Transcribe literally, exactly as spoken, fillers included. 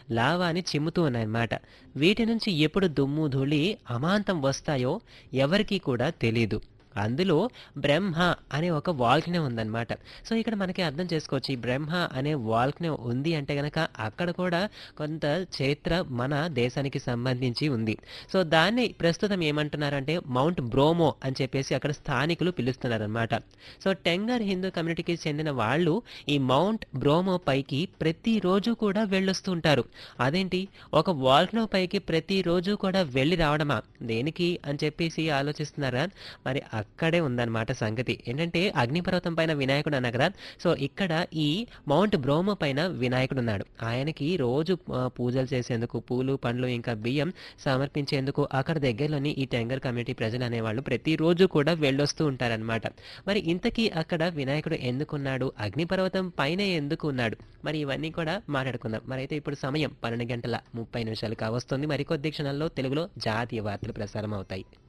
లావాని చిమ్ముతూ ఉన్నాయన్నమాట. వీటి నుంచి ఎప్పుడు దుమ్ము, ధూళి అమాంతం వస్తాయో ఎవరికీ కూడా తెలీదు. అందులో బ్రహ్మ అనే ఒక వాల్కనో ఉందన్నమాట. సో, ఇక్కడ మనకి అర్థం చేసుకోవచ్చు. ఈ బ్రహ్మ అనే వాల్కనో ఉంది అంటే గనక అక్కడ కూడా కొంత చరిత్ర మన దేశానికి సంబంధించి ఉంది. సో, దాన్ని ప్రస్తుతం ఏమంటున్నారంటే మౌంట్ బ్రోమో అని చెప్పేసి అక్కడ స్థానికులు పిలుస్తున్నారనమాట. సో, టెంగర్ హిందూ కమ్యూనిటీకి చెందిన వాళ్ళు ఈ మౌంట్ బ్రోమో పైకి ప్రతిరోజు కూడా వెళ్ళొస్తూ ఉంటారు. అదేంటి, ఒక వాల్కనో పైకి ప్రతిరోజు కూడా వెళ్ళి రావడమా? దేనికి అని చెప్పేసి ఆలోచిస్తున్నారా? మరి అక్కడే ఉందన్నమాట సంగతి. ఏంటంటే అగ్నిపర్వతం పైన వినాయకుడు అన్నా కదా! సో, ఇక్కడ ఈ మౌంట్ బ్రోమో పైన వినాయకుడున్నాడు. ఆయనకి రోజు ఆహ్, పూజలు చేసేందుకు పూలు, పండ్లు ఇంకా బియ్యం సమర్పించేందుకు అక్కడ దగ్గరలోని ఈ టెంగర్ కమ్యూనిటీ ప్రజలనేవాళ్ళు ప్రతిరోజు కూడా వెళ్ళొస్తూ ఉంటారనమాట. మరి ఇంతకీ అక్కడ వినాయకుడు ఎందుకున్నాడు? అగ్నిపర్వతం పైనే ఎందుకు ఉన్నాడు? మరి ఇవన్నీ కూడా మాట్లాడుకుందాం. మరైతే ఇప్పుడు సమయం పన్నెండు గంటల ముప్పై నిమిషాలు కావస్తుంది. మరికొద్ది క్షణాల్లో తెలుగులో జాతీయ వార్తలు ప్రసారం అవుతాయి.